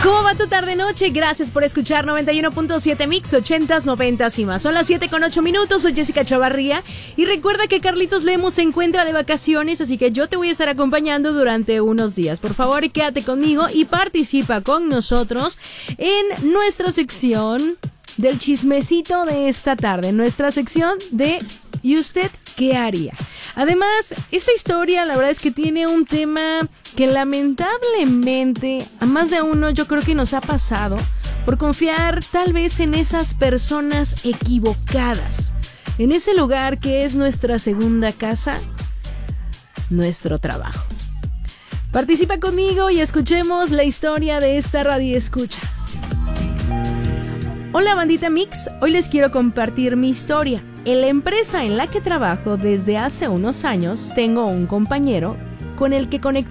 ¿Cómo va tu tarde-noche? Gracias por escuchar 91.7 Mix, 80s, 90s y más. Son las 7:08. Soy Jessica Chavarría. Y recuerda que Carlitos Lemos se encuentra de vacaciones, así que yo te voy a estar acompañando durante unos días. Por favor, quédate conmigo y participa con nosotros en nuestra sección del chismecito de esta tarde. Nuestra sección de ¿y usted qué haría? Además, esta historia la verdad es que tiene un tema que lamentablemente a más de uno yo creo que nos ha pasado por confiar tal vez en esas personas equivocadas, en ese lugar que es nuestra segunda casa, nuestro trabajo. Participa conmigo y escuchemos la historia de esta radioescucha. Hola bandita Mix, hoy les quiero compartir mi historia. En la empresa en la que trabajo desde hace unos años tengo un compañero con el que conecté